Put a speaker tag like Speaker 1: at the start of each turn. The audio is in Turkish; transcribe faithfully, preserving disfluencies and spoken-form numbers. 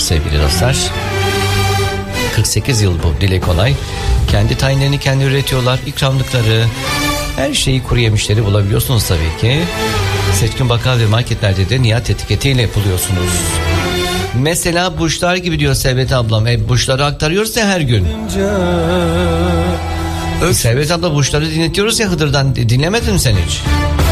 Speaker 1: sevgili dostlar. kırk sekiz yıl bu, dile kolay. Kendi tayinlerini kendi üretiyorlar. İkramlıkları, her şeyi, kuru yemişleri bulabiliyorsunuz tabii ki. Seçkin bakkal ve marketlerde de Nihat etiketiyle buluyorsunuz. Mesela burçlar gibi diyor Servet ablam. E, burçları aktarıyoruz ya her gün. E, Servet abla burçları dinletiyoruz ya Hıdır'dan. Dinlemedin mi sen hiç?